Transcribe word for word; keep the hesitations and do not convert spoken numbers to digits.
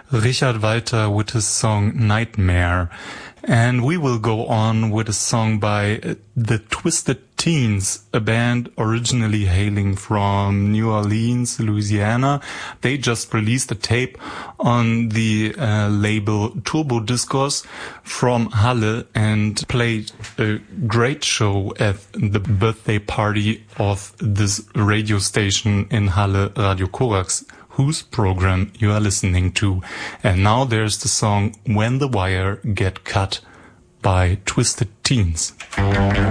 Richard Walter with his song Nightmare. And we will go on with a song by the Twisted Teens, a band originally hailing from New Orleans, Louisiana. They just released a tape on the uh, label Turbo Discos from Halle and played a great show at the birthday party of this radio station in Halle, Radio Korax, whose program you are listening to. And now there's the song When the Wire Get Cut by Twisted Teens.